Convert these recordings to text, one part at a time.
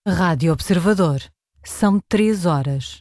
Rádio Observador. São 3 horas.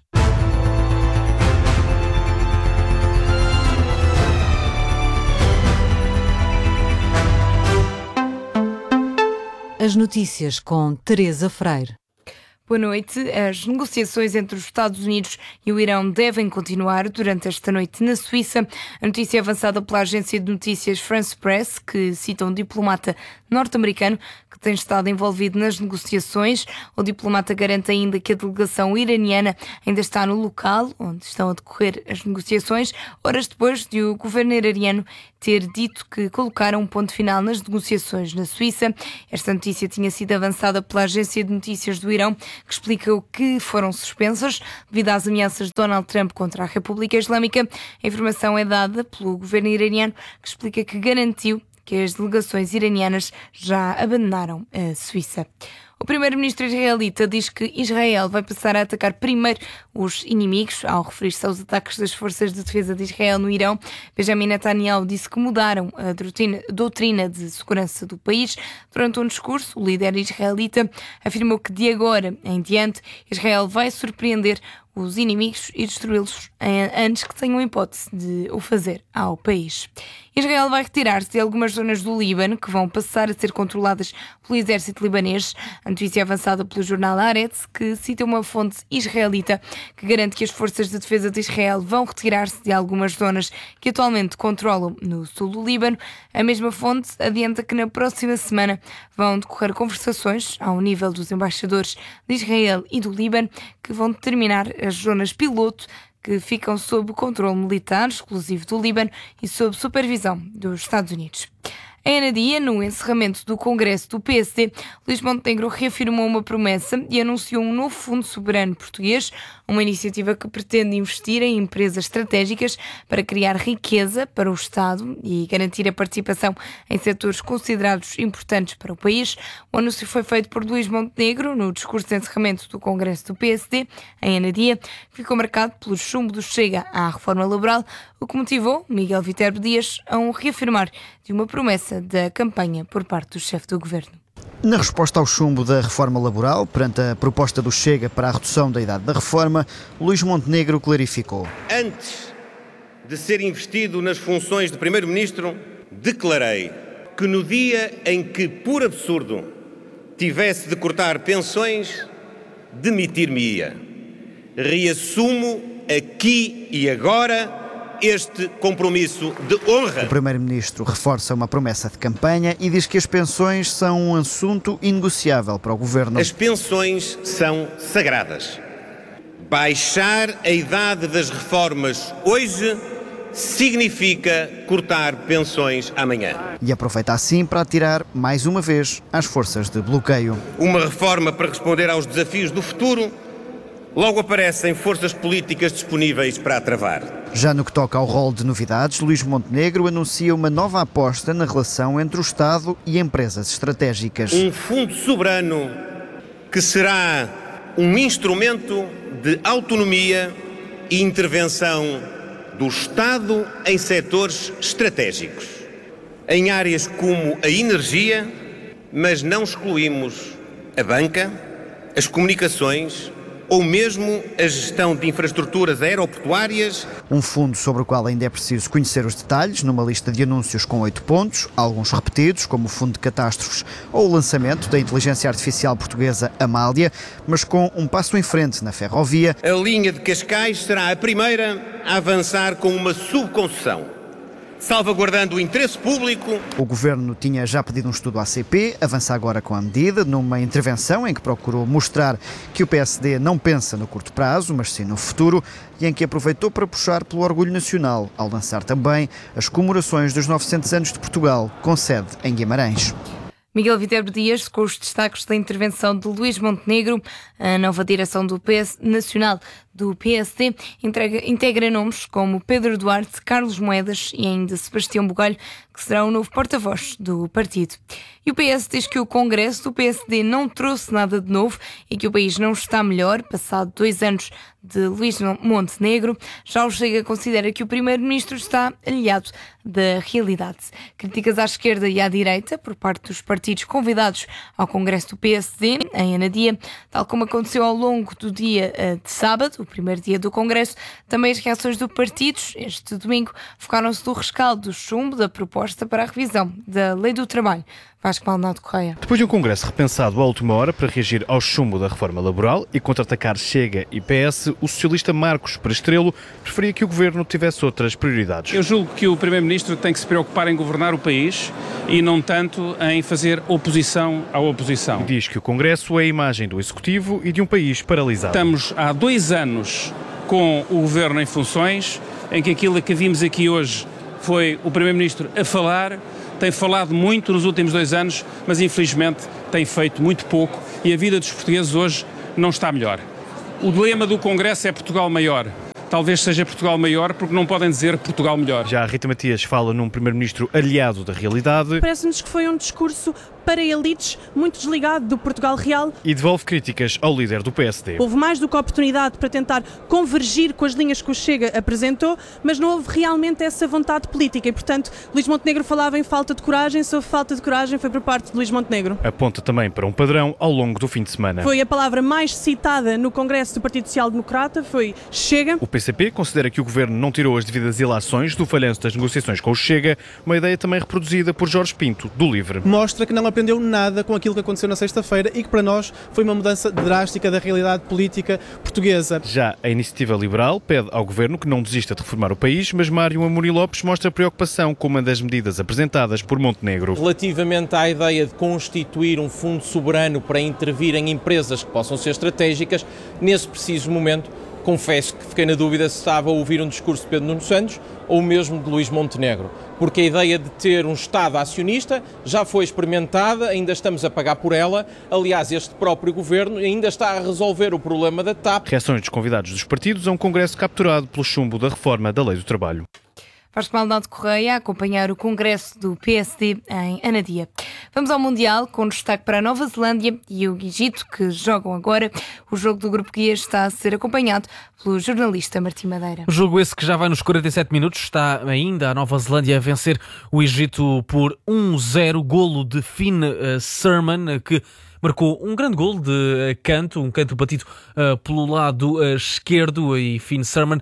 As notícias com Teresa Freire. Boa noite. As negociações entre os Estados Unidos e o Irão devem continuar durante esta noite na Suíça. A notícia é avançada pela agência de notícias France Press, que cita um diplomata norte-americano que tem estado envolvido nas negociações. O diplomata garante ainda que a delegação iraniana ainda está no local onde estão a decorrer as negociações, horas depois de o governo iraniano ter dito que colocaram um ponto final nas negociações na Suíça. Esta notícia tinha sido avançada pela agência de notícias do Irão, que explica o que foram suspensas devido às ameaças de Donald Trump contra a República Islâmica. A informação é dada pelo governo iraniano, que explica que garantiu que as delegações iranianas já abandonaram a Suíça. O primeiro-ministro israelita diz que Israel vai passar a atacar primeiro os inimigos. Ao referir-se aos ataques das forças de defesa de Israel no Irão, Benjamin Netanyahu disse que mudaram a doutrina de segurança do país. Durante um discurso, o líder israelita afirmou que de agora em diante Israel vai surpreender os inimigos e destruí-los antes que tenham hipótese de o fazer ao país. Israel vai retirar-se de algumas zonas do Líbano que vão passar a ser controladas pelo exército libanês. A notícia é avançada pelo jornal Haaretz, que cita uma fonte israelita que garante que as forças de defesa de Israel vão retirar-se de algumas zonas que atualmente controlam no sul do Líbano. A mesma fonte adianta que na próxima semana vão decorrer conversações ao nível dos embaixadores de Israel e do Líbano, que vão determinar as zonas piloto que ficam sob controle militar exclusivo do Líbano e sob supervisão dos Estados Unidos. Em Anadia, no encerramento do Congresso do PSD, Luís Montenegro reafirmou uma promessa e anunciou um novo Fundo Soberano Português, uma iniciativa que pretende investir em empresas estratégicas para criar riqueza para o Estado e garantir a participação em setores considerados importantes para o país. O anúncio foi feito por Luís Montenegro no discurso de encerramento do Congresso do PSD, em Anadia, que ficou marcado pelo chumbo do Chega à reforma laboral, o que motivou Miguel Viterbo Dias a reafirmar de uma promessa da campanha por parte do chefe do governo. Na resposta ao chumbo da reforma laboral, perante a proposta do Chega para a redução da idade da reforma, Luís Montenegro clarificou. Antes de ser investido nas funções de Primeiro-Ministro, declarei que no dia em que, por absurdo, tivesse de cortar pensões, demitir-me-ia. Reassumo aqui e agora este compromisso de honra. O Primeiro-Ministro reforça uma promessa de campanha e diz que as pensões são um assunto inegociável para o Governo. As pensões são sagradas. Baixar a idade das reformas hoje significa cortar pensões amanhã. E aproveita assim para atirar, mais uma vez, às forças de bloqueio. Uma reforma para responder aos desafios do futuro. Logo aparecem forças políticas disponíveis para a travar. Já no que toca ao rol de novidades, Luís Montenegro anuncia uma nova aposta na relação entre o Estado e empresas estratégicas. Um fundo soberano que será um instrumento de autonomia e intervenção do Estado em setores estratégicos, em áreas como a energia, mas não excluímos a banca, as comunicações ou mesmo a gestão de infraestruturas aeroportuárias. Um fundo sobre o qual ainda é preciso conhecer os detalhes, numa lista de anúncios com 8 pontos, alguns repetidos, como o Fundo de Catástrofes ou o lançamento da inteligência artificial portuguesa Amália, mas com um passo em frente na ferrovia. A linha de Cascais será a primeira a avançar com uma subconcessão, salvaguardando o interesse público. O Governo tinha já pedido um estudo à ACP, avança agora com a medida, numa intervenção em que procurou mostrar que o PSD não pensa no curto prazo, mas sim no futuro, e em que aproveitou para puxar pelo orgulho nacional, ao lançar também as comemorações dos 900 anos de Portugal, com sede em Guimarães. Miguel Viterbo Dias, com os destaques da intervenção de Luís Montenegro. A nova direção do PS Nacional do PSD integra nomes como Pedro Duarte, Carlos Moedas e ainda Sebastião Bugalho, que será o novo porta-voz do partido. E o PS diz que o Congresso do PSD não trouxe nada de novo e que o país não está melhor, passado 2 anos de Luís Montenegro. Já o Chega considera que o Primeiro-Ministro está aliado da realidade. Críticas à esquerda e à direita por parte dos partidos convidados ao Congresso do PSD. em Anadia, tal como aconteceu ao longo do dia de sábado, o primeiro dia do Congresso. Também as reações dos partidos este domingo focaram-se no rescaldo do chumbo da proposta para a revisão da Lei do Trabalho. Vasco Maldonado Correia. Depois de um Congresso repensado à última hora para reagir ao chumbo da reforma laboral e contra-atacar Chega e PS, o socialista Marcos Perestrelo preferia que o governo tivesse outras prioridades. Eu julgo que o Primeiro-Ministro tem que se preocupar em governar o país e não tanto em fazer oposição à oposição. Diz que o Congresso é a imagem do Executivo e de um país paralisado. Estamos há 2 anos com o governo em funções, em que aquilo que vimos aqui hoje foi o Primeiro-Ministro a falar. Tem falado muito nos últimos 2 anos, mas infelizmente tem feito muito pouco e a vida dos portugueses hoje não está melhor. O lema do Congresso é Portugal maior. Talvez seja Portugal maior porque não podem dizer Portugal melhor. Já a Rita Matias fala num Primeiro-Ministro aliado da realidade. Parece-nos que foi um discurso para elites, muito desligado do Portugal real. E devolve críticas ao líder do PSD. Houve mais do que oportunidade para tentar convergir com as linhas que o Chega apresentou, mas não houve realmente essa vontade política e, portanto, Luís Montenegro falava em falta de coragem. Se houve falta de coragem foi por parte de Luís Montenegro. Aponta também para um padrão ao longo do fim de semana. Foi a palavra mais citada no Congresso do Partido Social Democrata, foi Chega. O PCP considera que o governo não tirou as devidas ilações do falhanço das negociações com o Chega, uma ideia também reproduzida por Jorge Pinto, do LIVRE. Mostra que não aprendeu nada com aquilo que aconteceu na sexta-feira e que para nós foi uma mudança drástica da realidade política portuguesa. Já a Iniciativa Liberal pede ao governo que não desista de reformar o país, mas Mário Amorim Lopes mostra preocupação com uma das medidas apresentadas por Montenegro. Relativamente à ideia de constituir um fundo soberano para intervir em empresas que possam ser estratégicas, nesse preciso momento, confesso que fiquei na dúvida se estava a ouvir um discurso de Pedro Nuno Santos ou mesmo de Luís Montenegro, porque a ideia de ter um Estado acionista já foi experimentada, ainda estamos a pagar por ela. Aliás, este próprio governo ainda está a resolver o problema da TAP. Reações dos convidados dos partidos a um congresso capturado pelo chumbo da reforma da Lei do Trabalho. Vasco Maldonado Correia a acompanhar o Congresso do PSD em Anadia. Vamos ao Mundial, com destaque para a Nova Zelândia e o Egito, que jogam agora. O jogo do Grupo Guia está a ser acompanhado pelo jornalista Martim Madeira. O jogo esse que já vai nos 47 minutos, está ainda a Nova Zelândia a vencer o Egito por 1-0, golo de Finn Surman, que marcou um grande golo de canto, um canto batido pelo lado esquerdo, e Finn Surman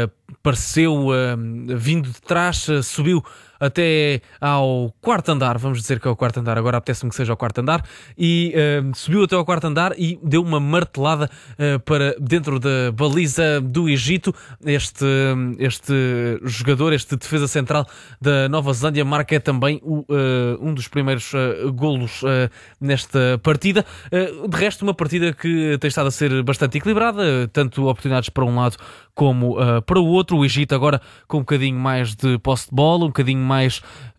pareceu vindo de trás, subiu até ao 4º andar, vamos dizer que é o 4º andar, agora apetece-me que seja o 4º andar, e subiu até ao 4º andar e deu uma martelada para dentro da baliza do Egito. Este jogador, este defesa central da Nova Zelândia, marca também um dos primeiros golos nesta partida. De resto, uma partida que tem estado a ser bastante equilibrada, tanto oportunidades para um lado como para o outro. O Egito agora com um bocadinho mais de posse de bola, um bocadinho mais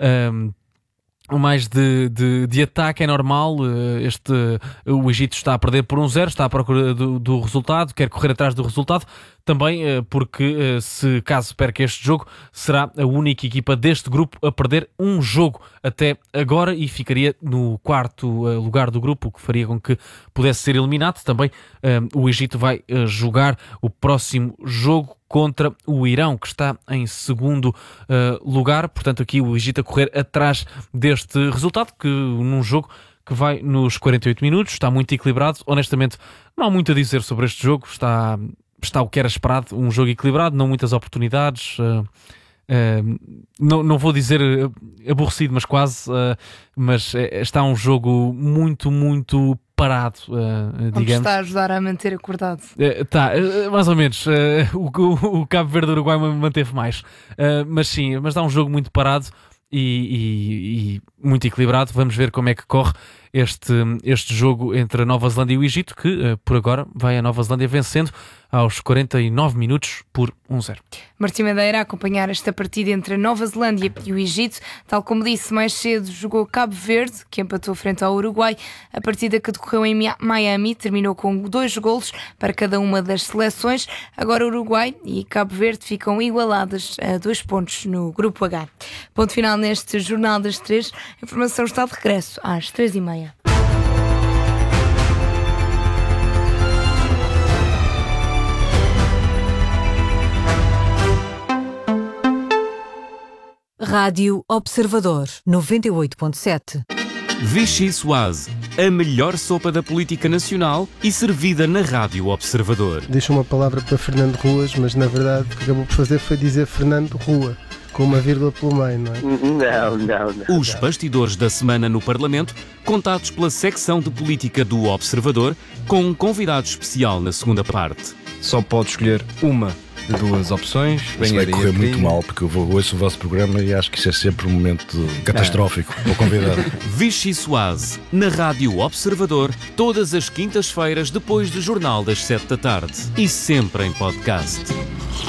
de ataque, é normal. O Egito está a perder por 1-0, está à procura do resultado, quer correr atrás do resultado, também porque se caso perca este jogo, será a única equipa deste grupo a perder um jogo até agora e ficaria no 4º lugar do grupo, o que faria com que pudesse ser eliminado. Também o Egito vai jogar o próximo jogo contra o Irão, que está em 2º lugar. Portanto, aqui o Egito a correr atrás deste resultado, que num jogo que vai nos 48 minutos, está muito equilibrado. Honestamente, não há muito a dizer sobre este jogo. Está o que era esperado, um jogo equilibrado, não muitas oportunidades. Não vou dizer aborrecido, mas quase. Mas está um jogo muito, muito parado, digamos. Está a ajudar a manter acordado. Tá, mais ou menos. O Cabo Verde Uruguai manteve mais. Mas sim, mas dá um jogo muito parado e muito equilibrado. Vamos ver como é que corre este jogo entre a Nova Zelândia e o Egito, que por agora vai a Nova Zelândia vencendo aos 49 minutos por 1-0. Martim Madeira a acompanhar esta partida entre a Nova Zelândia e o Egito. Tal como disse, mais cedo jogou Cabo Verde, que empatou frente ao Uruguai. A partida que decorreu em Miami terminou com 2 golos para cada uma das seleções. Agora Uruguai e Cabo Verde ficam igualadas a 2 pontos no Grupo H. Ponto final neste Jornal das 3. A informação está de regresso às 3h30. Rádio Observador 98.7. Vichy Soase. a melhor sopa da política nacional e servida na Rádio Observador. Deixa uma palavra para Fernando Ruas, mas na verdade o que acabou por fazer foi dizer Fernando Rua, com uma vírgula pelo meio, não é? Os bastidores da semana no Parlamento, contados pela secção de política do Observador, com um convidado especial na segunda parte. Só pode escolher uma de duas opções. Isso vai correr muito mal, porque eu ouço o vosso programa e acho que isso é sempre um momento catastrófico para o convidado. Vichy Soase, na Rádio Observador, todas as quintas-feiras depois do Jornal das 7 da tarde e sempre em podcast.